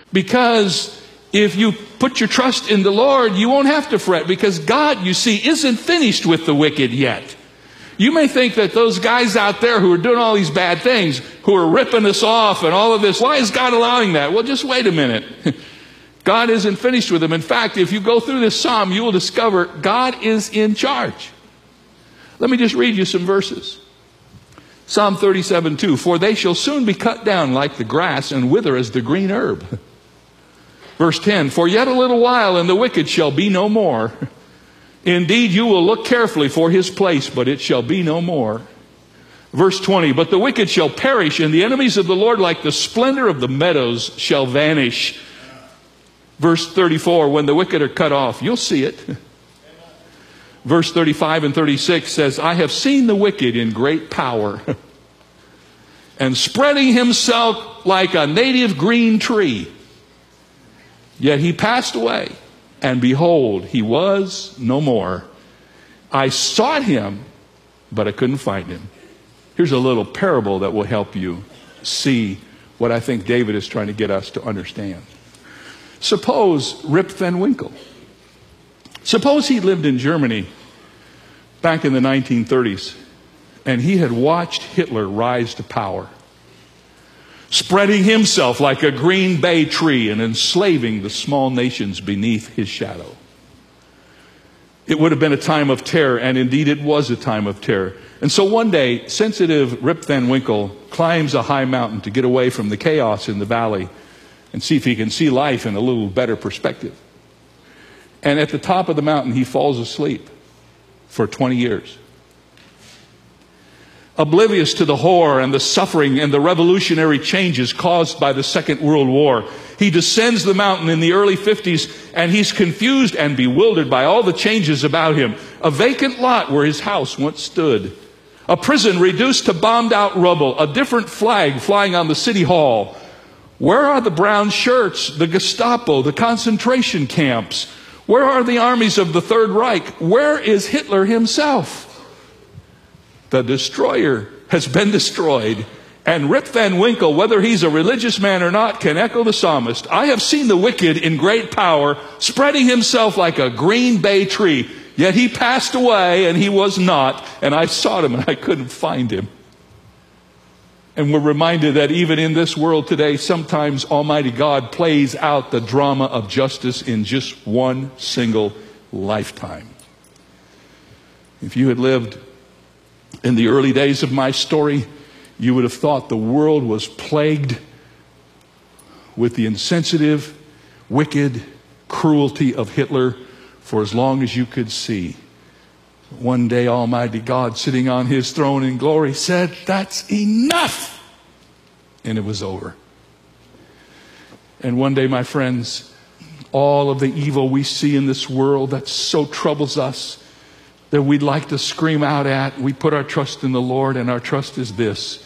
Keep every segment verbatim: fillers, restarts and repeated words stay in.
Because if you put your trust in the Lord, you won't have to fret, because God, you see, isn't finished with the wicked yet. You may think that those guys out there who are doing all these bad things, who are ripping us off and all of this, why is God allowing that? Well, just wait a minute. God isn't finished with them. In fact, if you go through this psalm, you will discover God is in charge. Let me just read you some verses. Psalm thirty-seven two, for they shall soon be cut down like the grass and wither as the green herb. Verse ten, for yet a little while and the wicked shall be no more. Indeed, you will look carefully for his place, but it shall be no more. Verse twenty, but the wicked shall perish, and the enemies of the Lord like the splendor of the meadows shall vanish. Verse thirty-four, when the wicked are cut off, you'll see it. Verse thirty-five and thirty-six says, I have seen the wicked in great power, and spreading himself like a native green tree. Yet he passed away, and behold, he was no more. I sought him, but I couldn't find him. Here's a little parable that will help you see what I think David is trying to get us to understand. Suppose Rip Van Winkle. Suppose he lived in Germany back in the nineteen thirties, and he had watched Hitler rise to power, spreading himself like a green bay tree and enslaving the small nations beneath his shadow. It would have been a time of terror, and indeed it was a time of terror. And so one day, sensitive Rip Van Winkle climbs a high mountain to get away from the chaos in the valley and see if he can see life in a little better perspective. And at the top of the mountain, he falls asleep for twenty years. Oblivious to the horror and the suffering and the revolutionary changes caused by the Second World War, he descends the mountain in the early fifties, and he's confused and bewildered by all the changes about him. A vacant lot where his house once stood. A prison reduced to bombed out rubble. A different flag flying on the city hall. Where are the brown shirts, the Gestapo, the concentration camps? Where are the armies of the Third Reich? Where is Hitler himself? The destroyer has been destroyed. And Rip Van Winkle, whether he's a religious man or not, can echo the psalmist. I have seen the wicked in great power, spreading himself like a green bay tree. Yet he passed away, and he was not. And I sought him, and I couldn't find him. And we're reminded that even in this world today, sometimes Almighty God plays out the drama of justice in just one single lifetime. If you had lived in the early days of my story, you would have thought the world was plagued with the insensitive, wicked cruelty of Hitler for as long as you could see. One day, Almighty God, sitting on his throne in glory, said, that's enough. And it was over. And one day, my friends, all of the evil we see in this world that so troubles us, that we'd like to scream out at, we put our trust in the Lord, and our trust is this: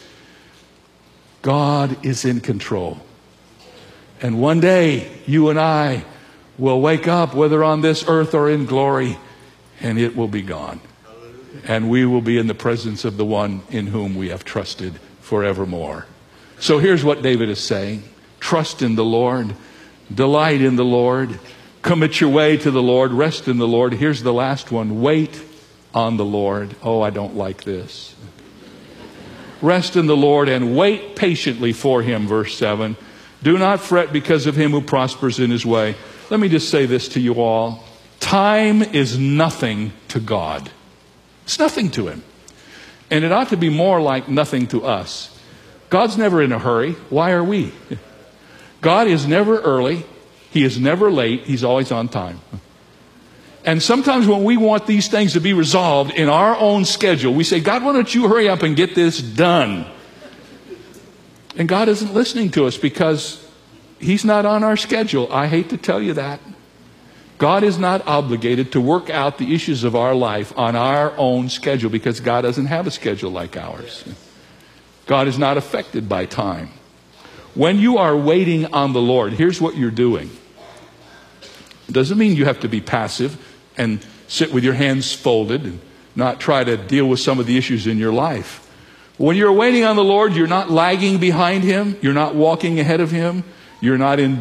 God is in control. And one day, you and I will wake up, whether on this earth or in glory, and it will be gone. And we will be in the presence of the one in whom we have trusted forevermore. So here's what David is saying. Trust in the Lord. Delight in the Lord. Commit your way to the Lord. Rest in the Lord. Here's the last one. Wait on the Lord. Oh, I don't like this. Rest in the Lord and wait patiently for him, verse seven. Do not fret because of him who prospers in his way. Let me just say this to you all. Time is nothing to God. It's nothing to him. And it ought to be more like nothing to us. God's never in a hurry. Why are we? God is never early. He is never late. He's always on time. And sometimes when we want these things to be resolved in our own schedule, we say, God, why don't you hurry up and get this done? And God isn't listening to us because he's not on our schedule. I hate to tell you that. God is not obligated to work out the issues of our life on our own schedule because God doesn't have a schedule like ours. God is not affected by time. When you are waiting on the Lord, here's what you're doing. It doesn't mean you have to be passive and sit with your hands folded and not try to deal with some of the issues in your life. When you're waiting on the Lord, you're not lagging behind him. You're not walking ahead of him. You're not indifferent to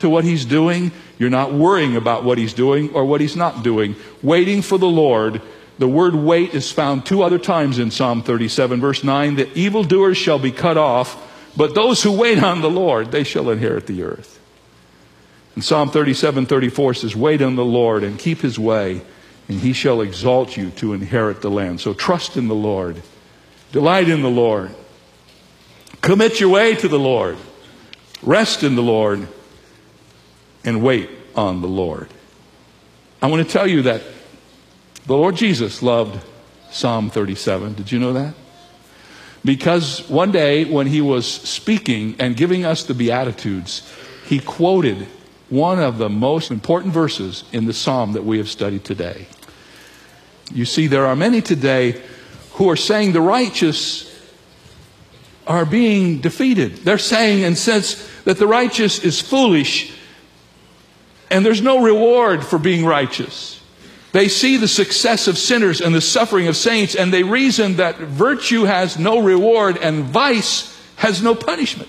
to what he's doing, you're not worrying about what he's doing or what he's not doing. Waiting for the Lord. The word wait is found two other times in Psalm thirty-seven, verse nine. The evildoers shall be cut off, but those who wait on the Lord, they shall inherit the earth. And Psalm thirty-seven, thirty-four says, wait on the Lord and keep his way, and he shall exalt you to inherit the land. So trust in the Lord. Delight in the Lord. Commit your way to the Lord. Rest in the Lord. And wait on the Lord. I want to tell you that the Lord Jesus loved Psalm thirty-seven. Did you know that? Because one day when he was speaking and giving us the Beatitudes, he quoted one of the most important verses in the psalm that we have studied today. You see, there are many today who are saying the righteous are being defeated. They're saying and sense that the righteous is foolish and there's no reward for being righteous. They see the success of sinners and the suffering of saints, and they reason that virtue has no reward and vice has no punishment.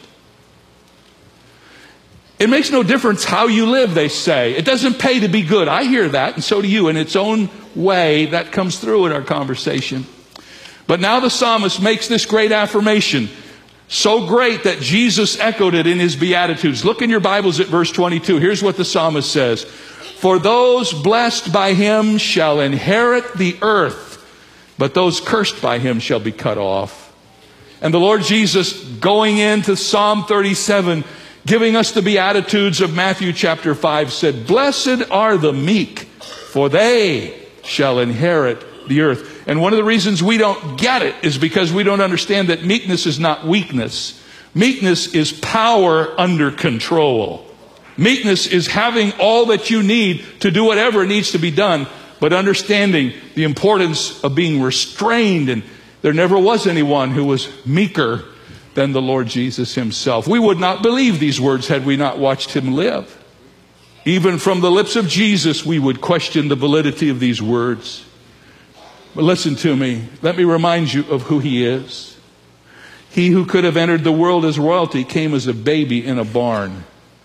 It makes no difference how you live, they say. It doesn't pay to be good. I hear that, and so do you. In its own way, that comes through in our conversation. But now the psalmist makes this great affirmation, so great that Jesus echoed it in his Beatitudes. Look in your Bibles at verse twenty-two. Here's what the psalmist says. For those blessed by him shall inherit the earth, but those cursed by him shall be cut off. And the Lord Jesus, going into Psalm thirty-seven, giving us the Beatitudes of Matthew chapter five, said, blessed are the meek, for they shall inherit the earth. And one of the reasons we don't get it is because we don't understand that meekness is not weakness. Meekness is power under control. Meekness is having all that you need to do whatever needs to be done, but understanding the importance of being restrained. And there never was anyone who was meeker than the Lord Jesus himself. We would not believe these words had we not watched him live. Even from the lips of Jesus, we would question the validity of these words. But listen to me. Let me remind you of who he is. He who could have entered the world as royalty came as a baby in a barn.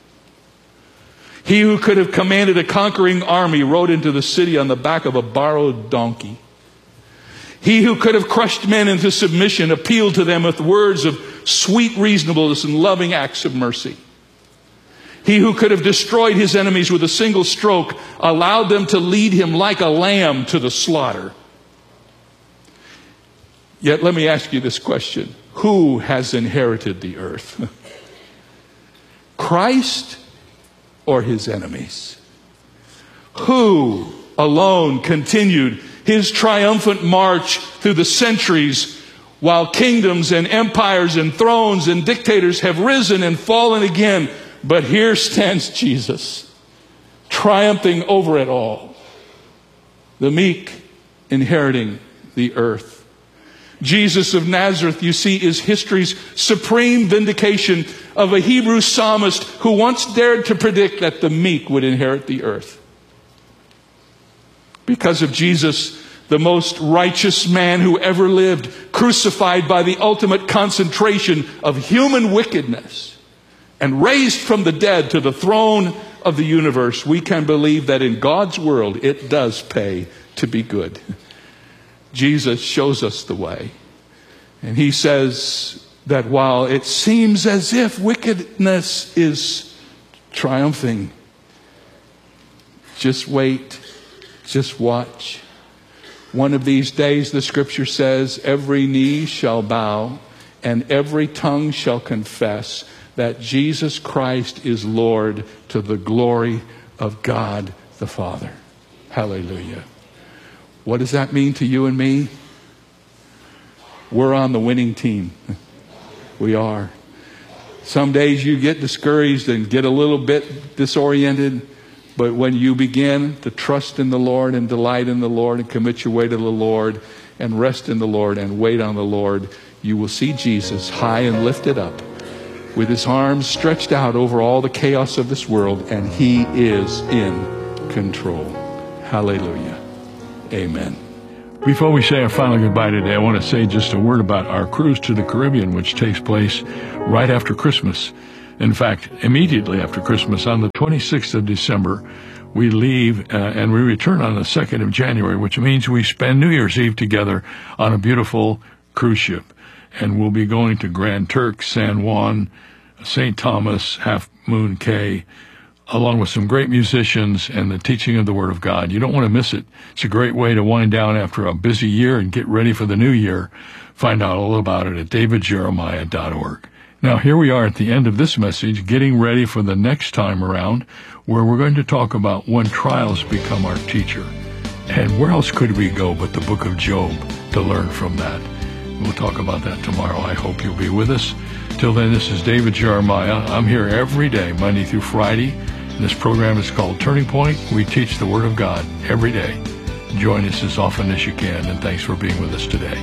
He who could have commanded a conquering army rode into the city on the back of a borrowed donkey. He who could have crushed men into submission appealed to them with words of sweet reasonableness and loving acts of mercy. He who could have destroyed his enemies with a single stroke allowed them to lead him like a lamb to the slaughter. Yet let me ask you this question. Who has inherited the earth? Christ or his enemies? Who alone continued his triumphant march through the centuries while kingdoms and empires and thrones and dictators have risen and fallen again? But here stands Jesus, triumphing over it all. The meek inheriting the earth. Jesus of Nazareth, you see, is history's supreme vindication of a Hebrew psalmist who once dared to predict that the meek would inherit the earth. Because of Jesus, the most righteous man who ever lived, crucified by the ultimate concentration of human wickedness, and raised from the dead to the throne of the universe, we can believe that in God's world it does pay to be good. Jesus shows us the way. And he says that while it seems as if wickedness is triumphing, just wait, just watch. One of these days, the scripture says, every knee shall bow and every tongue shall confess that Jesus Christ is Lord, to the glory of God the Father. Hallelujah. What does that mean to you and me? We're on the winning team. We are. Some days you get discouraged and get a little bit disoriented. But when you begin to trust in the Lord and delight in the Lord and commit your way to the Lord and rest in the Lord and wait on the Lord, you will see Jesus high and lifted up with his arms stretched out over all the chaos of this world, and he is in control. Hallelujah. Amen. Before we say our final goodbye today, I want to say just a word about our cruise to the Caribbean, which takes place right after Christmas. In fact, immediately after Christmas, on the twenty-sixth of December, we leave uh, and we return on the second of January, which means we spend New Year's Eve together on a beautiful cruise ship. And we'll be going to Grand Turk, San Juan, Saint Thomas, Half Moon Cay, along with some great musicians and the teaching of the Word of God. You don't want to miss it. It's a great way to wind down after a busy year and get ready for the new year. Find out all about it at david jeremiah dot org. Now, here we are at the end of this message, getting ready for the next time around, where we're going to talk about when trials become our teacher. And where else could we go but the book of Job to learn from that? We'll talk about that tomorrow. I hope you'll be with us. Till then, this is David Jeremiah. I'm here every day, Monday through Friday. This program is called Turning Point. We teach the Word of God every day. Join us as often as you can, and thanks for being with us today.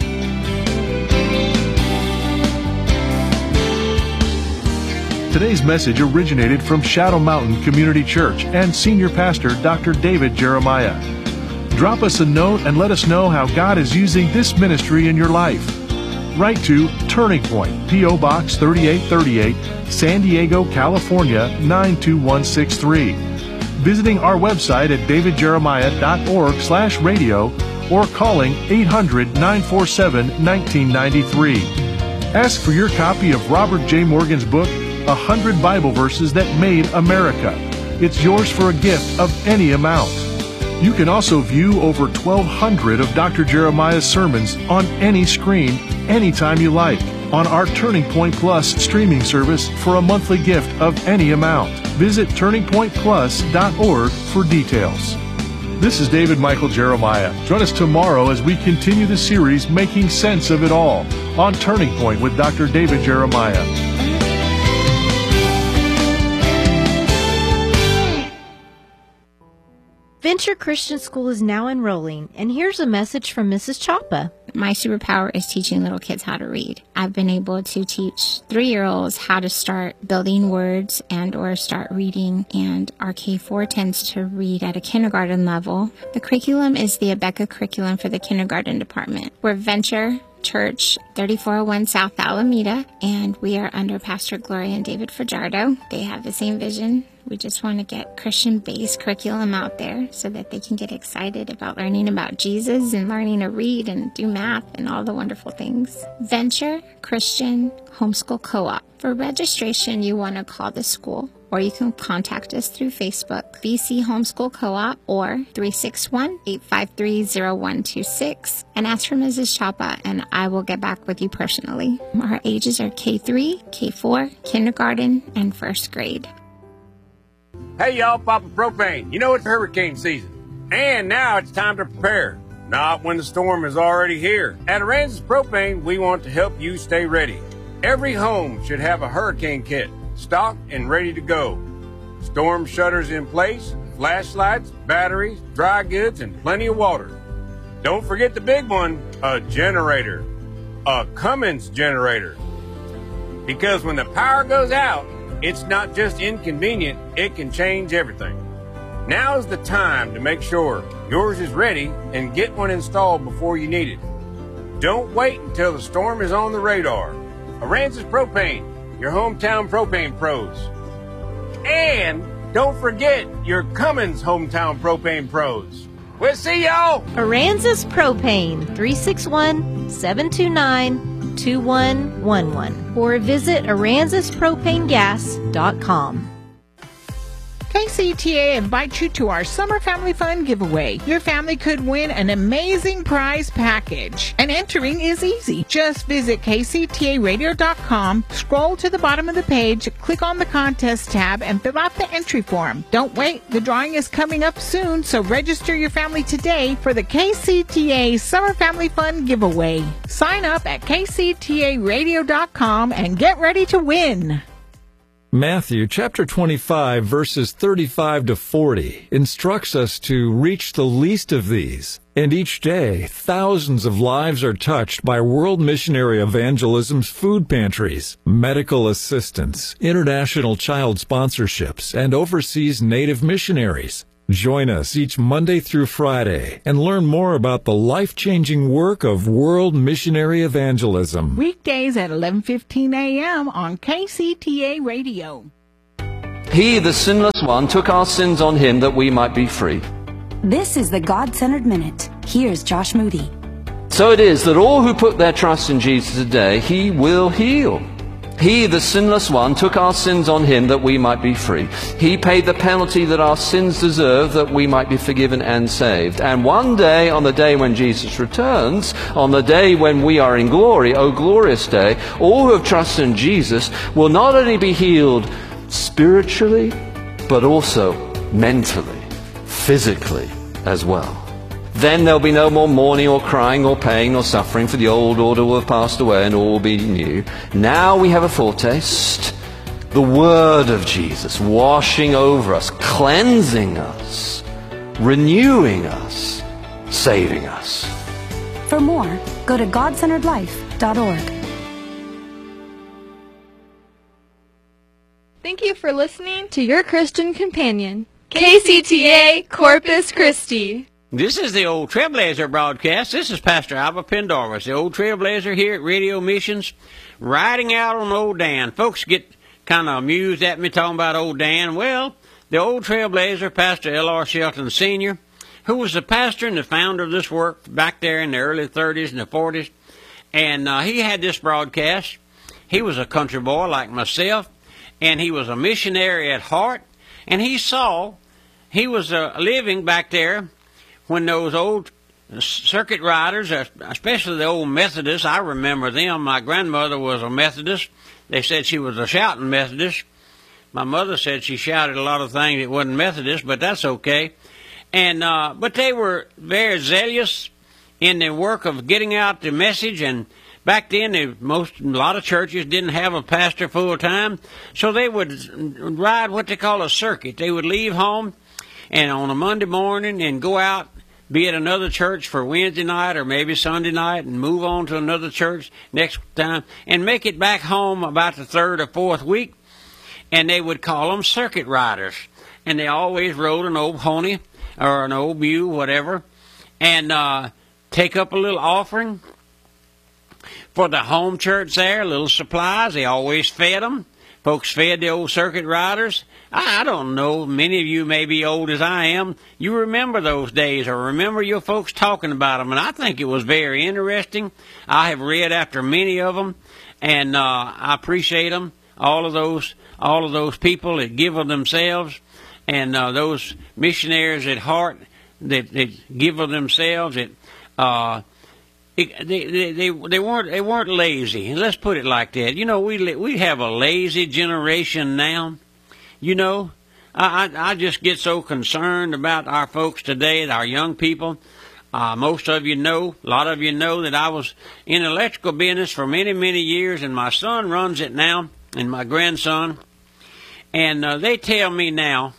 Today's message originated from Shadow Mountain Community Church and Senior Pastor Doctor David Jeremiah. Drop us a note and let us know how God is using this ministry in your life. Write to Turning Point, P O. Box thirty-eight thirty-eight, San Diego, California, nine two one six three. Visiting our website at david jeremiah dot org slash radio or calling eight hundred, nine four seven, one nine nine three. Ask for your copy of Robert J. Morgan's book, one hundred Bible Verses That Made America. It's yours for a gift of any amount. You can also view over twelve hundred of Doctor Jeremiah's sermons on any screen, anytime you like, on our Turning Point Plus streaming service for a monthly gift of any amount. Visit turning point plus dot org for details. This is David Michael Jeremiah. Join us tomorrow as we continue the series Making Sense of It All on Turning Point with Doctor David Jeremiah. Venture Christian School is now enrolling, and here's a message from Missus Chapa. My superpower is teaching little kids how to read. I've been able to teach three-year-olds how to start building words and or start reading, and our K four tends to read at a kindergarten level. The curriculum is the Abeka curriculum for the kindergarten department. We're Venture Church, thirty-four oh one South Alameda, and we are under Pastor Gloria and David Fajardo. They have the same vision. We just want to get Christian-based curriculum out there so that they can get excited about learning about Jesus and learning to read and do math and all the wonderful things. Venture Christian Homeschool Co-op. For registration, you want to call the school, or you can contact us through Facebook, V C Homeschool Co-op, or three six one, eight five three, zero one two six, and ask for Missus Chapa, and I will get back with you personally. Our ages are K three, K four, kindergarten, and first grade. Hey y'all, Papa Propane. You know it's hurricane season, and now it's time to prepare. Not when the storm is already here. At Aransas Propane, we want to help you stay ready. Every home should have a hurricane kit, stocked and ready to go. Storm shutters in place, flashlights, batteries, dry goods, and plenty of water. Don't forget the big one, a generator. A Cummins generator. Because when the power goes out, it's not just inconvenient, it can change everything. Now's the time to make sure yours is ready and get one installed before you need it. Don't wait until the storm is on the radar. Aransas Propane, your hometown propane pros. And don't forget your Cummins hometown propane pros. We'll see y'all. Aransas Propane, three six one, seven two nine, two one one one, or visit aransas propane gas dot com. K C T A invites you to our Summer Family Fun giveaway. Your family could win an amazing prize package, and entering is easy. Just visit K C T A radio dot com, scroll to the bottom of the page, click on the contest tab, and fill out the entry form. Don't wait, the drawing is coming up soon, so register your family today for the K C T A Summer Family Fun giveaway. Sign up at K C T A radio dot com and get ready to win. Matthew chapter twenty-five, verses thirty-five to forty, instructs us to reach the least of these. And each day, thousands of lives are touched by World Missionary Evangelism's food pantries, medical assistance, international child sponsorships, and overseas native missionaries. Join us each Monday through Friday and learn more about the life-changing work of World Missionary Evangelism. Weekdays at eleven fifteen a.m. on K C T A Radio. He, the sinless one, took our sins on him that we might be free. This is the God-Centered Minute. Here's Josh Moody. So it is that all who put their trust in Jesus today, he will heal. He, the sinless one, took our sins on him that we might be free. He paid the penalty that our sins deserve that we might be forgiven and saved. And one day, on the day when Jesus returns, on the day when we are in glory, oh glorious day, all who have trusted in Jesus will not only be healed spiritually, but also mentally, physically as well. Then there'll be no more mourning or crying or pain or suffering, for the old order will have passed away and all will be new. Now we have a foretaste, the Word of Jesus washing over us, cleansing us, renewing us, saving us. For more, go to God Centered Life dot org. Thank you for listening to your Christian companion, K C T A Corpus Christi. This is the Old Trailblazer broadcast. This is Pastor Alva Pendarvis, the Old Trailblazer here at Radio Missions, riding out on Old Dan. Folks get kind of amused at me talking about Old Dan. Well, the Old Trailblazer, Pastor L R Shelton Senior, who was the pastor and the founder of this work back there in the early thirties and the forties, and uh, he had this broadcast. He was a country boy like myself, and he was a missionary at heart, and he saw, he was uh, living back there when those old circuit riders, especially the old Methodists, I remember them. My grandmother was a Methodist. They said she was a shouting Methodist. My mother said she shouted a lot of things that wasn't Methodist, but that's okay. And uh, but they were very zealous in the work of getting out the message. And back then, they, most a lot of churches didn't have a pastor full time, so they would ride what they call a circuit. They would leave home and on a Monday morning and go out, be at another church for Wednesday night or maybe Sunday night, and move on to another church next time and make it back home about the third or fourth week. And they would call them circuit riders. And they always rode an old pony or an old mule, whatever, and uh, take up a little offering for the home church there, little supplies. They always fed them. Folks fed the old circuit riders. I, I don't know, many of you may be old as I am. You remember those days or remember your folks talking about them, and I think it was very interesting. I have read after many of them, and uh, I appreciate them, all of those all of those people that give of themselves, and uh, those missionaries at heart that, that give of themselves. That, uh, It, they, they they they weren't they weren't lazy. Let's put it like that. You know, we we have a lazy generation now. You know, I I, I just get so concerned about our folks today, our young people. Uh, most of you know, a lot of you know that I was in the electrical business for many many years, and my son runs it now, and my grandson. And uh, they tell me now,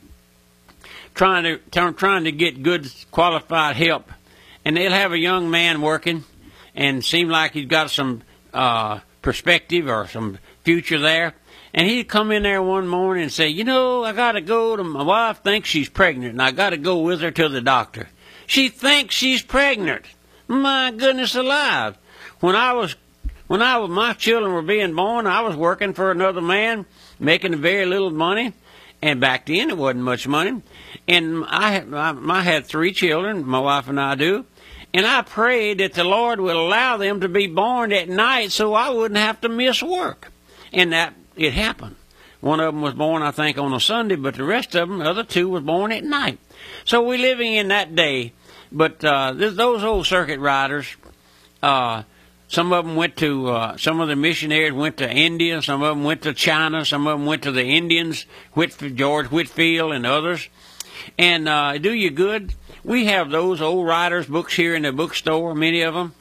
trying to trying to get good qualified help. And they'll have a young man working and seem like he's got some uh, perspective or some future there. And he'd come in there one morning and say, you know, I got to go to, my wife thinks she's pregnant, and I got to go with her to the doctor. She thinks she's pregnant. My goodness alive. When I was, when I was, my children were being born, I was working for another man, making very little money. And back then it wasn't much money. And I had, I, I had three children, my wife and I do. And I prayed that the Lord would allow them to be born at night so I wouldn't have to miss work. And that, it happened. One of them was born, I think, on a Sunday, but the rest of them, the other two, was born at night. So we're living in that day. But uh, th- those old circuit riders, uh, some of them went to, uh, some of the missionaries went to India, some of them went to China, some of them went to the Indians, Whitfield, George Whitfield and others. And uh, do you good. We have those old writers' books here in the bookstore, many of them.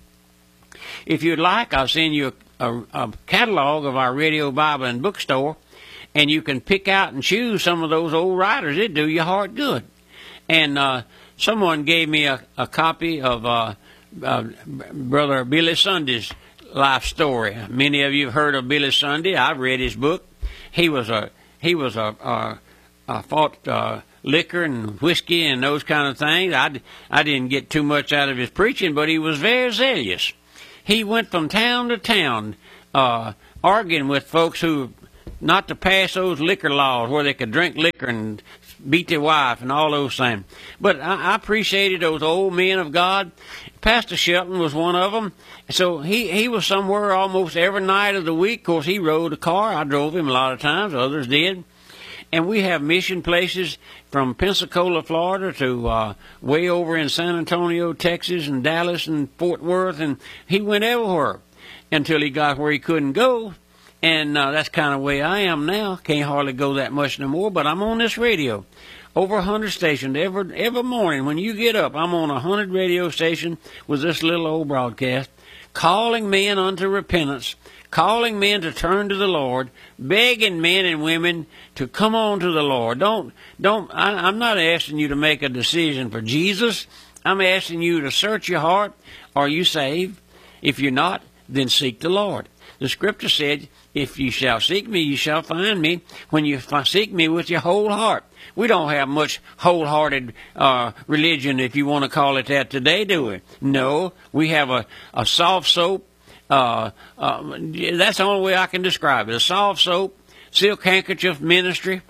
If you'd like, I'll send you a, a, a catalog of our Radio Bible and bookstore, and you can pick out and choose some of those old writers. It'd do your heart good. And uh, someone gave me a, a copy of uh, uh, Brother Billy Sunday's life story. Many of you have heard of Billy Sunday. I've read his book. He was a he was a, a, a fought uh, liquor and whiskey and those kind of things. I, I didn't get too much out of his preaching, but he was very zealous. He went from town to town uh, arguing with folks who not to pass those liquor laws where they could drink liquor and beat their wife and all those things. But I, I appreciated those old men of God. Pastor Shelton was one of them. So he, he was somewhere almost every night of the week. Of course, he rode a car. I drove him a lot of times. Others did. And we have mission places from Pensacola, Florida, to uh, way over in San Antonio, Texas, and Dallas, and Fort Worth. And he went everywhere until he got where he couldn't go. And uh, that's kind of the way I am now. Can't hardly go that much no more, but I'm on this radio. Over a hundred stations every every morning. When you get up, I'm on a hundred radio station with this little old broadcast, calling men unto repentance, calling men to turn to the Lord, begging men and women to come on to the Lord. Don't don't. I, I'm not asking you to make a decision for Jesus. I'm asking you to search your heart. Are you saved? If you're not, then seek the Lord. The Scripture said, "If you shall seek me, you shall find me, when you seek me with your whole heart." We don't have much wholehearted uh, religion, if you want to call it that, today, do we? No, we have a, a soft soap. Uh, uh, that's the only way I can describe it. A soft soap, silk handkerchief ministry,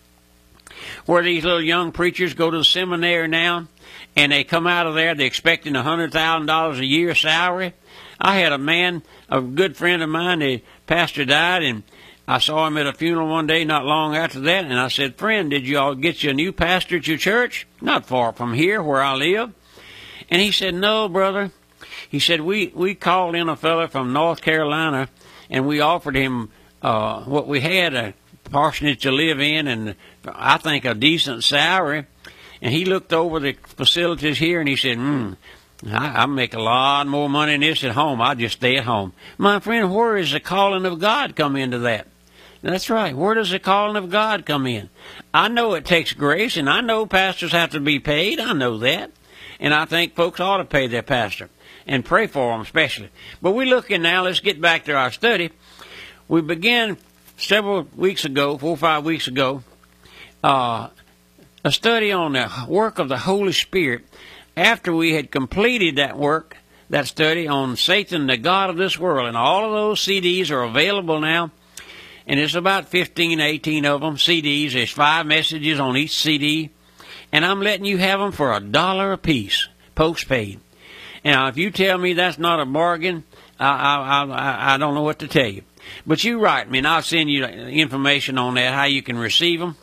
where these little young preachers go to the seminary now, and they come out of there, they're expecting one hundred thousand dollars a year salary. I had a man, a good friend of mine, the pastor died, and I saw him at a funeral one day not long after that, and I said, "Friend, did you all get you a new pastor at your church? Not far from here where I live." And he said, "No, brother." He said, we, we called in a fellow from North Carolina, and we offered him uh, what we had, a parsonage to live in, and I think a decent salary. And he looked over the facilities here, and he said, hmm, I, I make a lot more money than this at home. I'll just stay at home. My friend, where is the calling of God come into that? That's right. Where does the calling of God come in? I know it takes grace, and I know pastors have to be paid. I know that. And I think folks ought to pay their pastor and pray for them especially. But we're looking now, let's get back to our study. We began several weeks ago, four or five weeks ago, uh, a study on the work of the Holy Spirit. After we had completed that work, that study on Satan, the God of this world, and all of those C Ds are available now. And it's about fifteen, eighteen of them, C Ds. There's five messages on each C D. And I'm letting you have them for a dollar a piece, postpaid. Now, if you tell me that's not a bargain, I, I, I, I don't know what to tell you. But you write me, and I'll send you information on that, how you can receive them.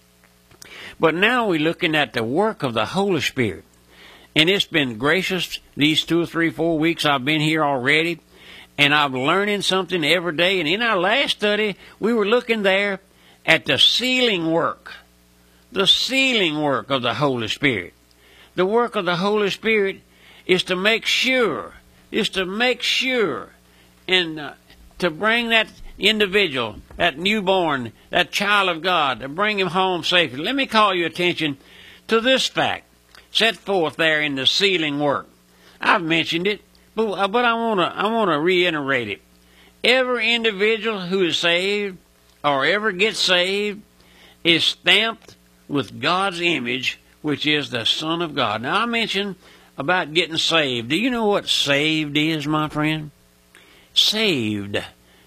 But now we're looking at the work of the Holy Spirit. And it's been gracious these two or three, four weeks I've been here already. And I'm learning something every day. And in our last study, we were looking there at the sealing work. The sealing work of the Holy Spirit. The work of the Holy Spirit is to make sure, is to make sure, and uh, to bring that individual, that newborn, that child of God, to bring him home safely. Let me call your attention to this fact, set forth there in the sealing work. I've mentioned it, but, but I want to I want to reiterate it. Every individual who is saved or ever gets saved is stamped with God's image, which is the Son of God. Now, I mentioned about getting saved. Do you know what saved is, my friend? Saved.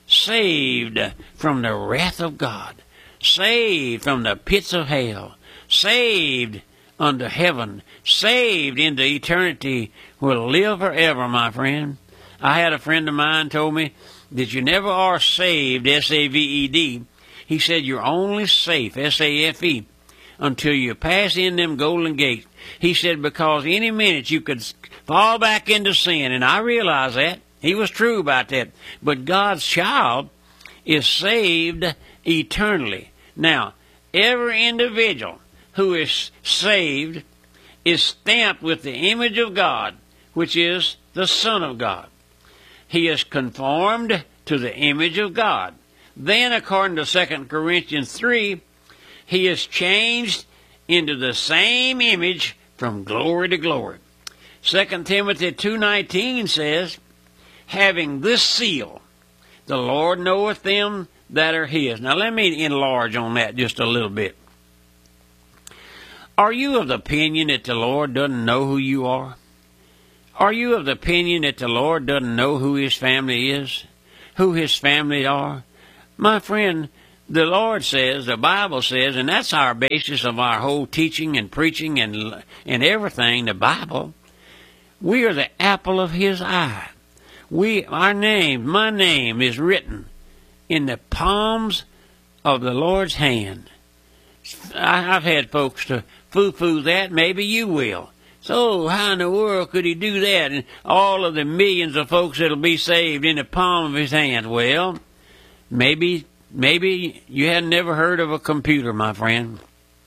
Saved from the wrath of God. Saved from the pits of hell. Saved unto heaven. Saved into eternity. Will live forever, my friend. I had a friend of mine told me that you never are saved, S A V E D. He said you're only safe, S A F E, until you pass in them golden gates. He said because any minute you could fall back into sin, and I realize that. He was true about that. But God's child is saved eternally. Now, every individual who is saved is stamped with the image of God, which is the Son of God. He is conformed to the image of God. Then, according to Second Corinthians three, he is changed into the same image from glory to glory. Second Timothy two nineteen says, having this seal, the Lord knoweth them that are his. Now let me enlarge on that just a little bit. Are you of the opinion that the Lord doesn't know who you are? Are you of the opinion that the Lord doesn't know who His family is? Who His family are? My friend, the Lord says, the Bible says, and that's our basis of our whole teaching and preaching and, and everything, the Bible. We are the apple of His eye. We, our name, my name is written in the palms of the Lord's hand. I, I've had folks to foo-foo that. Maybe you will. So how in the world could He do that? And all of the millions of folks that'll be saved in the palm of His hand. Well, maybe, maybe you hadn't never heard of a computer, my friend.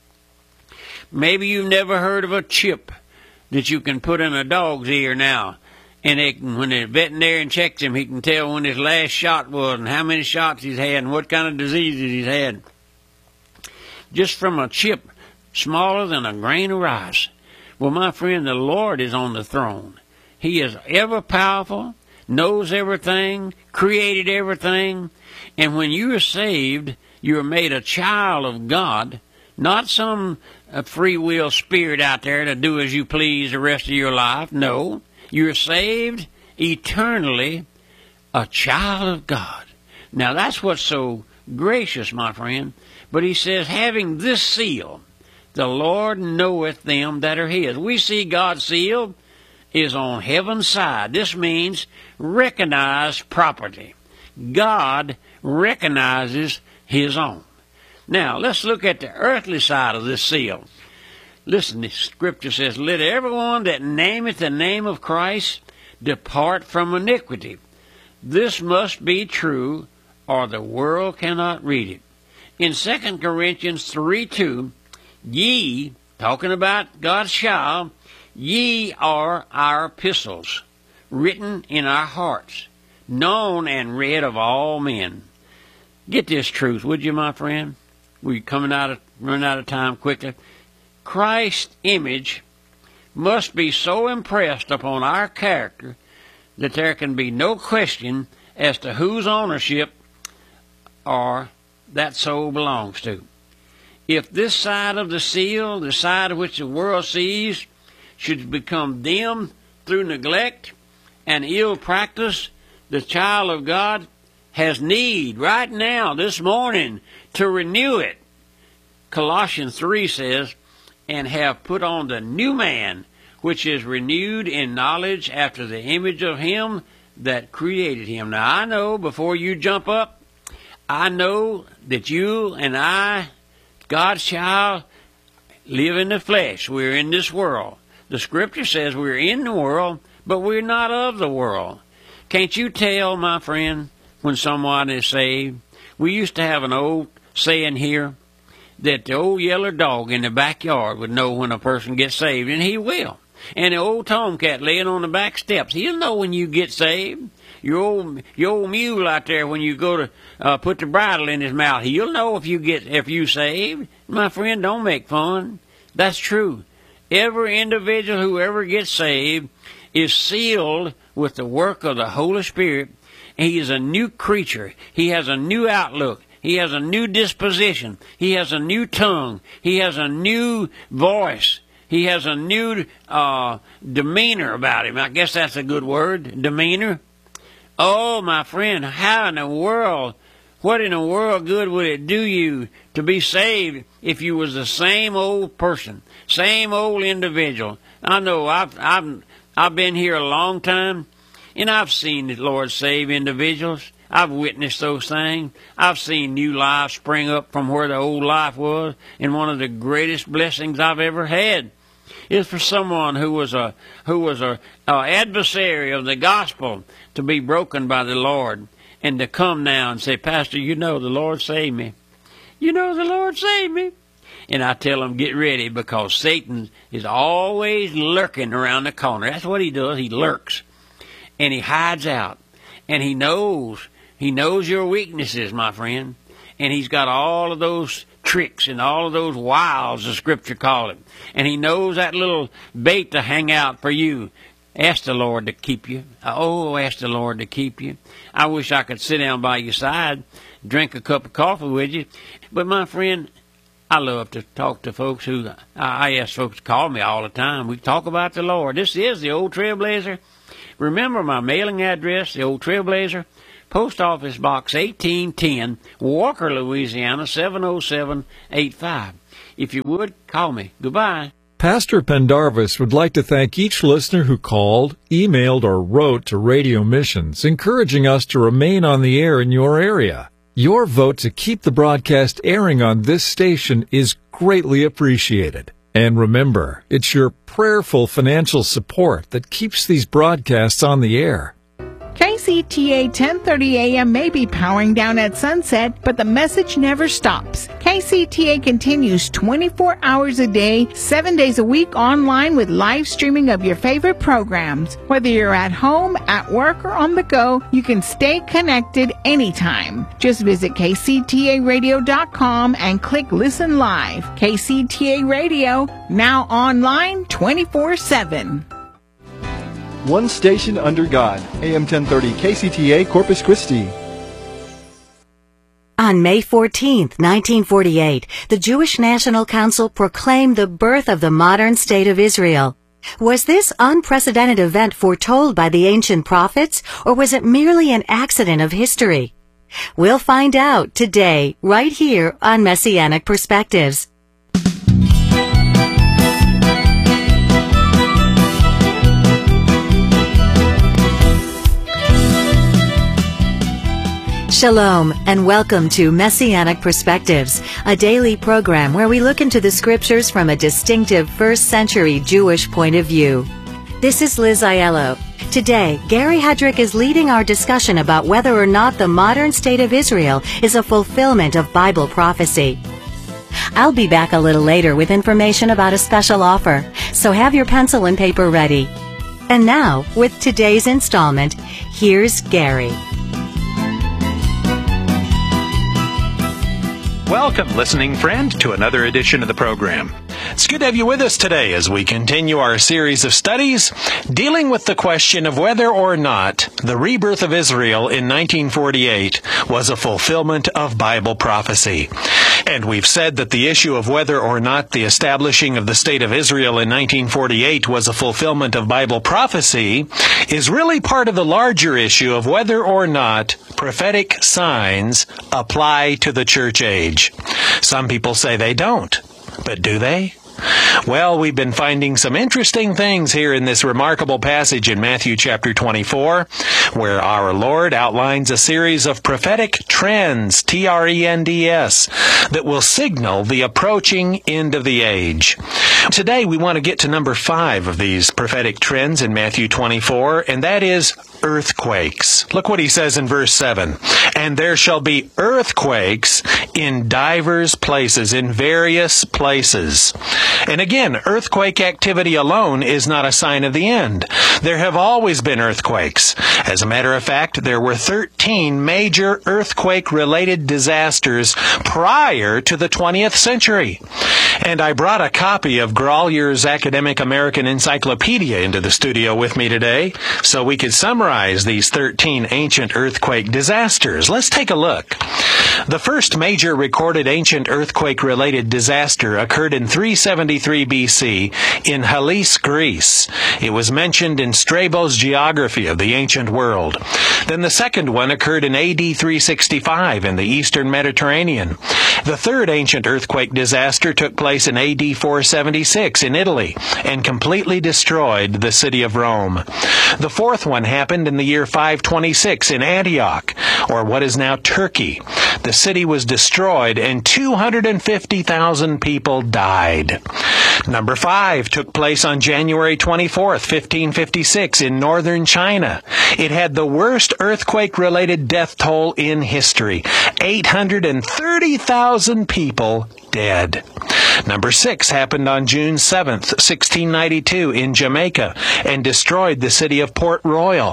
Maybe you've never heard of a chip that you can put in a dog's ear now. And they can, when the veterinarian checks him, he can tell when his last shot was and how many shots he's had and what kind of diseases he's had. Just from a chip smaller than a grain of rice. Well, my friend, the Lord is on the throne. He is ever powerful, knows everything, created everything. And when you are saved, you are made a child of God, not some uh, free will spirit out there to do as you please the rest of your life. No, you're saved eternally, a child of God. Now, that's what's so gracious, my friend. But He says, having this seal, the Lord knoweth them that are His. We see God's seal is on heaven's side. This means recognized property. God recognizes His own. Now, let's look at the earthly side of this seal. Listen, the Scripture says, let everyone that nameth the name of Christ depart from iniquity. This must be true, or the world cannot read it. In Second Corinthians three two, ye, talking about God's child, ye are our epistles, written in our hearts, known and read of all men. Get this truth, would you, my friend? We're coming out of, running out of time quickly. Christ's image must be so impressed upon our character that there can be no question as to whose ownership or that soul belongs to. If this side of the seal, the side of which the world sees, should become dim through neglect and ill practice, the child of God has need right now, this morning, to renew it. Colossians three says, and have put on the new man, which is renewed in knowledge after the image of Him that created him. Now, I know before you jump up, I know that you and I, God's child, live in the flesh. We're in this world. The Scripture says we're in the world, but we're not of the world. Can't you tell, my friend, when someone is saved? We used to have an old saying here that the old yellow dog in the backyard would know when a person gets saved, and he will. And the old tomcat laying on the back steps, he'll know when you get saved. Your old, your old mule out there, when you go to uh, put the bridle in his mouth, he'll know if you get if you saved. My friend, don't make fun. That's true. Every individual who ever gets saved is sealed with the work of the Holy Spirit. He is a new creature. He has a new outlook. He has a new disposition. He has a new tongue. He has a new voice. He has a new uh, demeanor about him. I guess that's a good word, demeanor. Oh, my friend, how in the world, what in the world good would it do you to be saved if you was the same old person, same old individual? I know I've, I've, I've been here a long time, and I've seen the Lord save individuals. I've witnessed those things. I've seen new life spring up from where the old life was, and one of the greatest blessings I've ever had is for someone who was a who was a, a adversary of the gospel to be broken by the Lord, and to come now and say, Pastor, you know the Lord saved me. You know the Lord saved me. And I tell them, get ready, because Satan is always lurking around the corner. That's what he does. He lurks, and he hides out, and he knows he knows your weaknesses, my friend, and he's got all of those tricks and all of those wiles, the Scripture call it. And he knows that little bait to hang out for you. Ask the Lord to keep you. Oh, ask the Lord to keep you. I wish I could sit down by your side, drink a cup of coffee with you. But my friend, I love to talk to folks who, I ask folks to call me all the time. We talk about the Lord. This is the Old Trailblazer. Remember my mailing address, the Old Trailblazer, Post Office Box eighteen ten, Walker, Louisiana, seven oh seven eight five. If you would, call me. Goodbye. Pastor Pendarvis would like to thank each listener who called, emailed, or wrote to Radio Missions, encouraging us to remain on the air in your area. Your vote to keep the broadcast airing on this station is greatly appreciated. And remember, it's your prayerful financial support that keeps these broadcasts on the air. K C T A ten thirty A M may be powering down at sunset, but the message never stops. K C T A continues twenty-four hours a day, seven days a week online with live streaming of your favorite programs. Whether you're at home, at work, or on the go, you can stay connected anytime. Just visit K C T A radio dot com and click Listen Live. K C T A Radio, now online twenty-four seven. One station under God. A M ten thirty K C T A Corpus Christi. On May fourteenth, nineteen forty-eight, the Jewish National Council proclaimed the birth of the modern state of Israel. Was this unprecedented event foretold by the ancient prophets, or was it merely an accident of history? We'll find out today, right here on Messianic Perspectives. Shalom, and welcome to Messianic Perspectives, a daily program where we look into the scriptures from a distinctive first century Jewish point of view. This is Liz Aiello. Today, Gary Hedrick is leading our discussion about whether or not the modern state of Israel is a fulfillment of Bible prophecy. I'll be back a little later with information about a special offer, so have your pencil and paper ready. And now, with today's installment, here's Gary. Welcome, listening friend, to another edition of the program. It's good to have you with us today as we continue our series of studies dealing with the question of whether or not the rebirth of Israel in nineteen forty-eight was a fulfillment of Bible prophecy. And we've said that the issue of whether or not the establishing of the State of Israel in nineteen forty-eight was a fulfillment of Bible prophecy is really part of the larger issue of whether or not prophetic signs apply to the church age. Some people say they don't, but do they? Well, we've been finding some interesting things here in this remarkable passage in Matthew chapter twenty-four, where our Lord outlines a series of prophetic trends, T R E N D S, that will signal the approaching end of the age. Today, we want to get to number five of these prophetic trends in Matthew twenty-four, and that is earthquakes. Look what he says in verse seven. And there shall be earthquakes in divers places, in various places. And again, earthquake activity alone is not a sign of the end. There have always been earthquakes. As a matter of fact, there were thirteen major earthquake-related disasters prior to the twentieth century. And I brought a copy of Grolier's Academic American Encyclopedia into the studio with me today, so we could summarize these thirteen ancient earthquake disasters. Let's take a look. The first major recorded ancient earthquake-related disaster occurred in three seventy-three B C in Halys, Greece. It was mentioned in Strabo's Geography of the Ancient World. Then the second one occurred in A D three sixty-five in the Eastern Mediterranean. The third ancient earthquake disaster took place in A D four seventy-six in Italy and completely destroyed the city of Rome. The fourth one happened in the year five twenty-six in Antioch, or what is now Turkey. The city was destroyed and two hundred fifty thousand people died. Number five took place on January twenty-fourth, fifteen fifty-six in northern China. It had the worst earthquake-related death toll in history. eight hundred thirty thousand people dead. Number six happened on June seventh, sixteen ninety-two in Jamaica and destroyed the city of Port Royal.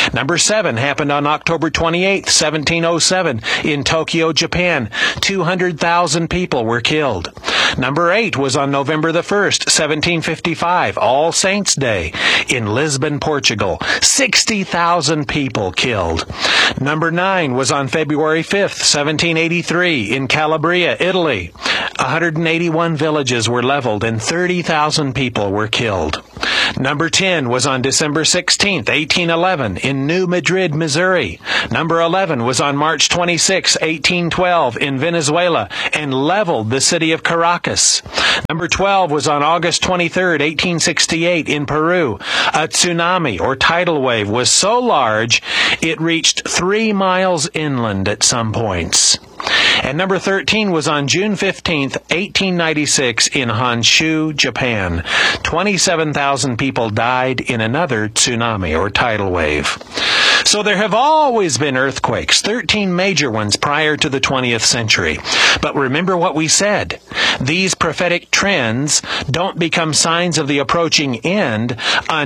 Number seven happened on October twenty-eighth, seventeen oh seven in Tokyo, Japan. two hundred thousand people were killed. Number eight was on November the first, seventeen fifty-five, All Saints' Day in Lisbon, Portugal. sixty thousand people killed. Number nine was on February fifth, seventeen eighty-three in Calabria, Italy. one hundred eighty-one villages were leveled and thirty thousand people were killed. Number ten was on December sixteenth, eighteen eleven in New Madrid, Missouri. Number eleven was on March twenty-sixth, eighteen twelve in Venezuela and leveled the city of Caracas. Number twelve was on August twenty-third, eighteen sixty-eight in Peru. A tsunami or tidal wave was so large it reached three miles inland at some points. And number thirteen was on June fifteenth, eighteen ninety-six in Honshu, Japan. twenty-seven thousand people died in another tsunami or tidal wave. So there have always been earthquakes, thirteen major ones prior to the twentieth century. But remember what we said. These prophetic trends don't become signs of the approaching end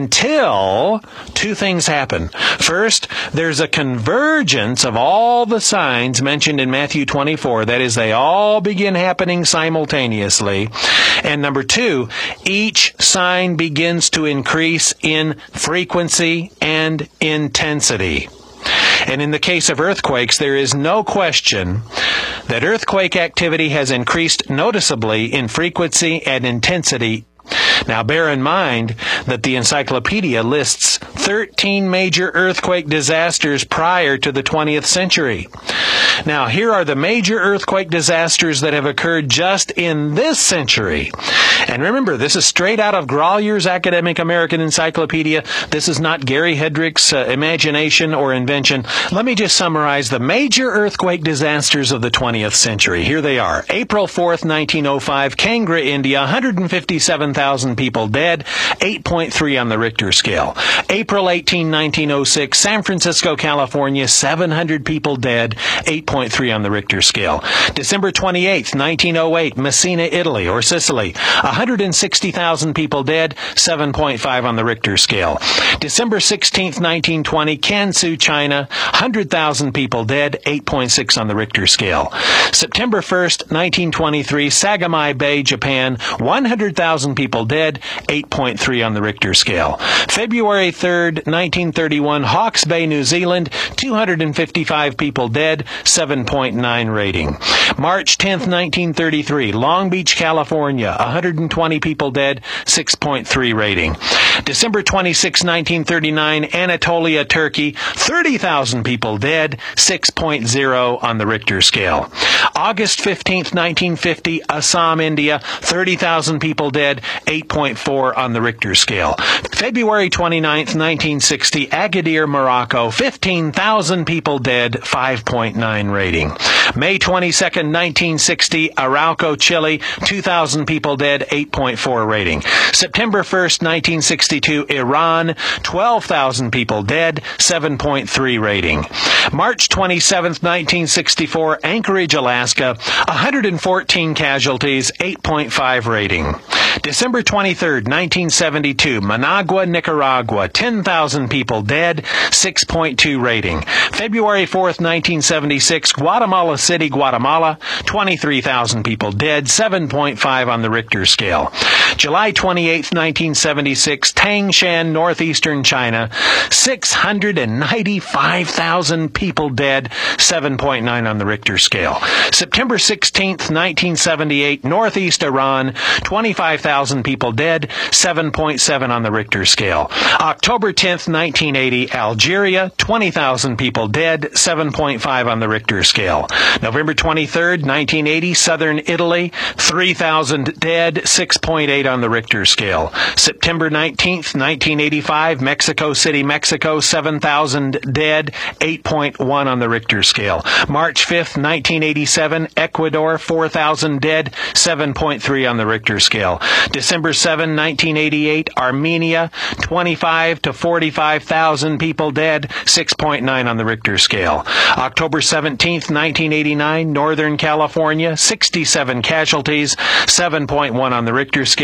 until two things happen. First, there's a convergence of all the signs mentioned in Matthew twenty-four. That is, they all begin happening simultaneously. And number two, each sign begins to increase in frequency and intensity. And in the case of earthquakes, there is no question that earthquake activity has increased noticeably in frequency and intensity. Now, bear in mind that the encyclopedia lists thirteen major earthquake disasters prior to the twentieth century. Now, here are the major earthquake disasters that have occurred just in this century. And remember, this is straight out of Grawyer's Academic American Encyclopedia. This is not Gary Hedrick's uh, imagination or invention. Let me just summarize the major earthquake disasters of the twentieth century. Here they are. April fourth, nineteen oh five, Kangra, India, one hundred fifty-seven thousand people dead, eight point three on the Richter scale. April eighteenth, nineteen oh six, San Francisco, California, seven hundred people dead, eight point three on the Richter scale. December twenty-eighth, nineteen oh eight, Messina, Italy, or Sicily, one hundred sixty thousand people dead, seven point five on the Richter scale. December sixteenth, nineteen twenty, Kansu, China, one hundred thousand people dead, eight point six on the Richter scale. September first, nineteen twenty-three, Sagamai Bay, Japan, one hundred thousand people dead, eight point three on the Richter scale. February third, nineteen thirty-one, Hawke's Bay, New Zealand, two hundred fifty-five people dead, seven point nine rating. March tenth, nineteen thirty-three, Long Beach, California, one hundred twenty people dead, six point three rating. December twenty-sixth, nineteen thirty-nine, Anatolia, Turkey, thirty thousand people dead, six point zero on the Richter scale. August fifteenth, nineteen fifty, Assam, India, thirty thousand people dead, eight point four on the Richter scale. February twenty-ninth, nineteen sixty, Agadir, Morocco, fifteen thousand people dead, five point nine rating. May twenty-second, nineteen sixty, Arauco, Chile, two thousand people dead, eight point four rating. September first, nineteen sixty-two, Iran, twelve thousand people dead, seven point three rating. March twenty-seventh, nineteen sixty-four, Anchorage, Alaska, one hundred fourteen casualties, eight point five rating. December twenty-third, nineteen seventy-two, Managua, Nicaragua, ten thousand people dead, six point two rating. February fourth, nineteen seventy-six, Guatemala City, Guatemala, twenty-three thousand people dead, seven point five on the Richter scale. July twenty-eighth, nineteen seventy-six, Tangshan, northeastern China, six hundred ninety-five thousand people dead, seven point nine on the Richter scale. September sixteenth, nineteen seventy-eight, northeast Iran, twenty-five thousand people dead, seven point seven on the Richter scale. October tenth, nineteen eighty, Algeria, twenty thousand people dead, seven point five on the Richter scale. November twenty-third, nineteen eighty, southern Italy, three thousand dead, six point eight on the Richter scale. September nineteenth, nineteen eighty-five, Mexico City, Mexico, seven thousand dead, eight point one on the Richter scale. March fifth, nineteen eighty-seven, Ecuador, four thousand dead, seven point three on the Richter scale. December seventh, nineteen eighty-eight, Armenia, twenty-five to forty-five thousand people dead, six point nine on the Richter scale. October seventeenth, nineteen eighty-nine, Northern California, sixty-seven casualties, seven point one on the Richter scale.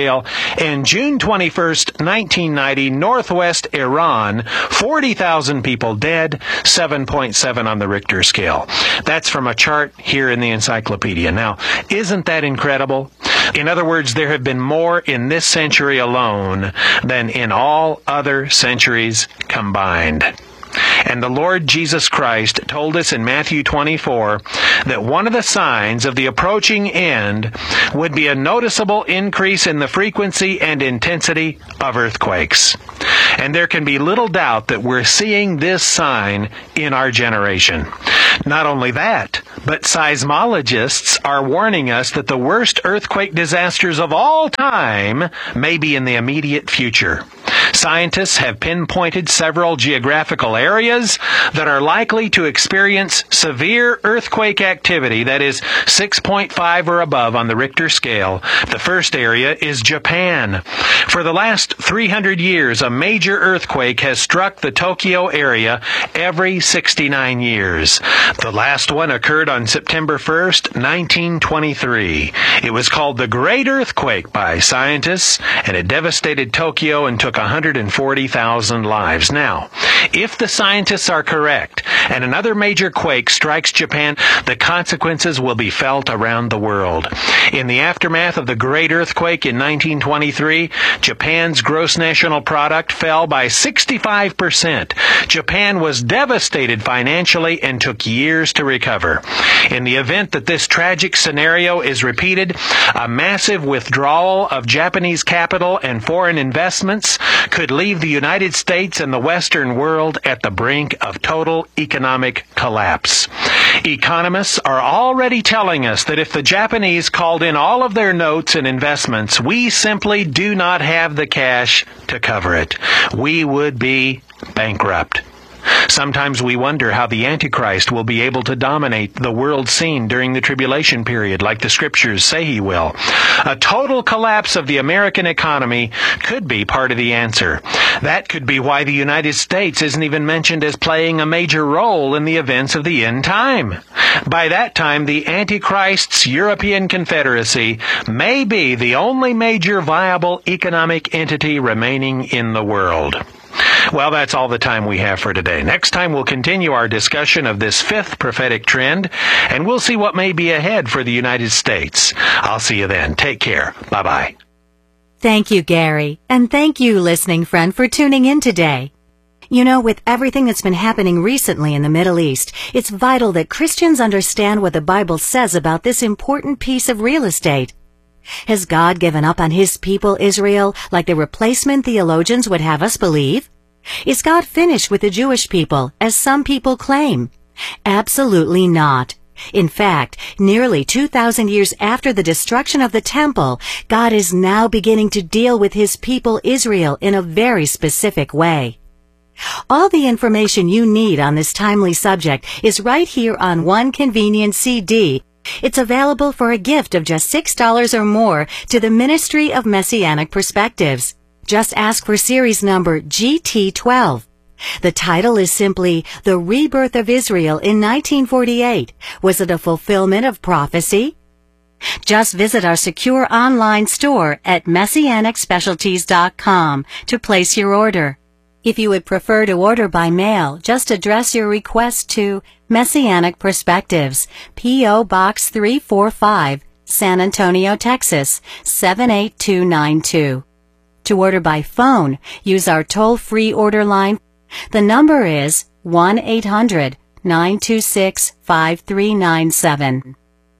scale, and June twenty-first, nineteen ninety, northwest Iran, forty thousand people dead, seven point seven on the Richter scale. That's from a chart here in the encyclopedia. Now, isn't that incredible? In other words, there have been more in this century alone than in all other centuries combined. And the Lord Jesus Christ told us in Matthew twenty-four that one of the signs of the approaching end would be a noticeable increase in the frequency and intensity of earthquakes. And there can be little doubt that we're seeing this sign in our generation. Not only that, but seismologists are warning us that the worst earthquake disasters of all time may be in the immediate future. Scientists have pinpointed several geographical areas that are likely to experience severe earthquake activity, that is six point five or above on the Richter scale. The first area is Japan. For the last three hundred years, a major earthquake has struck the Tokyo area every sixty-nine years. The last one occurred on September first, nineteen twenty-three. It was called the Great Earthquake by scientists, and it devastated Tokyo and took one hundred forty thousand lives. Now, if the scientists are correct and another major quake strikes Japan, the consequences will be felt around the world. In the aftermath of the Great Earthquake in nineteen twenty-three, Japan's gross national product fell by sixty-five percent. Japan was devastated financially and took years to recover. In the event that this tragic scenario is repeated, a massive withdrawal of Japanese capital and foreign investments could leave the United States and the Western world at the brink of total economic collapse. Economists are already telling us that if the Japanese called in all of their notes and investments, we simply do not have the cash to cover it. We would be bankrupt. Sometimes we wonder how the Antichrist will be able to dominate the world scene during the tribulation period, like the scriptures say he will. A total collapse of the American economy could be part of the answer. That could be why the United States isn't even mentioned as playing a major role in the events of the end time. By that time, the Antichrist's European Confederacy may be the only major viable economic entity remaining in the world. Well, that's all the time we have for today. Next time we'll continue our discussion of this fifth prophetic trend, and we'll see what may be ahead for the United States. I'll see you then. Take care. Bye-bye. Thank you, Gary. And thank you, listening friend, for tuning in today. You know, with everything that's been happening recently in the Middle East, it's vital that Christians understand what the Bible says about this important piece of real estate. Has God given up on his people, Israel, like the replacement theologians would have us believe? Is God finished with the Jewish people, as some people claim? Absolutely not. In fact, nearly two thousand years after the destruction of the temple, God is now beginning to deal with his people, Israel, in a very specific way. All the information you need on this timely subject is right here on one convenient C D. It's available for a gift of just six dollars or more to the Ministry of Messianic Perspectives. Just ask for series number G T twelve. The title is simply The Rebirth of Israel in nineteen forty-eight. Was it a fulfillment of prophecy? Just visit our secure online store at messianic specialties dot com to place your order. If you would prefer to order by mail, just address your request to Messianic Perspectives, P O Box three forty-five, San Antonio, Texas, seven eight two nine two. To order by phone, use our toll-free order line. The number is one eight hundred nine two six five three nine seven.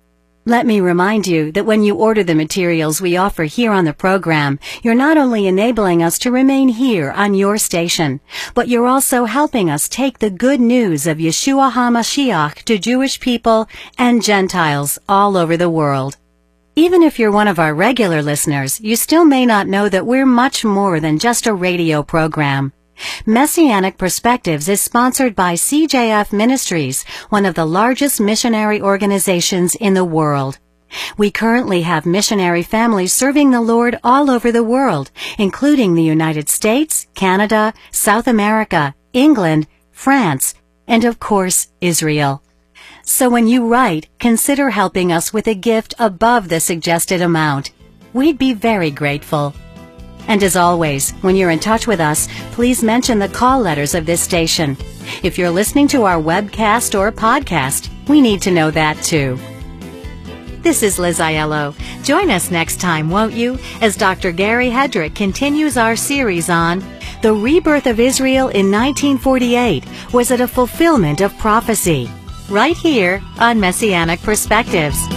Let me remind you that when you order the materials we offer here on the program, you're not only enabling us to remain here on your station, but you're also helping us take the good news of Yeshua HaMashiach to Jewish people and Gentiles all over the world. Even if you're one of our regular listeners, you still may not know that we're much more than just a radio program. Messianic Perspectives is sponsored by C J F Ministries, one of the largest missionary organizations in the world. We currently have missionary families serving the Lord all over the world, including the United States, Canada, South America, England, France, and of course, Israel. So when you write, consider helping us with a gift above the suggested amount. we'd be very grateful. And as always, when you're in touch with us, please mention the call letters of this station. If you're listening to our webcast or podcast, we need to know that too. This is Liz Aiello. Join us next time, won't you, as Doctor Gary Hedrick continues our series on The Rebirth of Israel in nineteen forty-eight. Was it a fulfillment of prophecy? Right here on Messianic Perspectives.